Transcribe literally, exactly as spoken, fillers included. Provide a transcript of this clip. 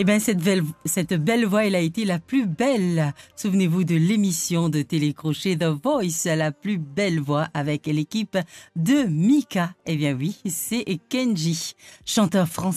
Eh bien, cette belle, cette belle voix, elle a été la plus belle. Souvenez-vous de l'émission de télécrochet The Voice, la plus belle voix avec l'équipe de Mika. Eh bien oui, c'est Kenji, chanteur français.